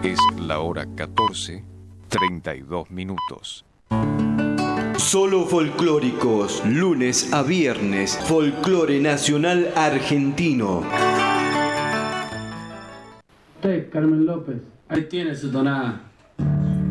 Es la hora 14:32. Solo folclóricos, lunes a viernes, folclore nacional argentino. Carmen López, ahí tiene su tonada.